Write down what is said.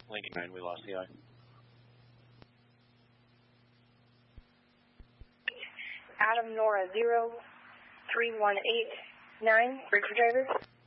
Lincoln 9, we lost the eye. Adam Nora 03189, bridge driver.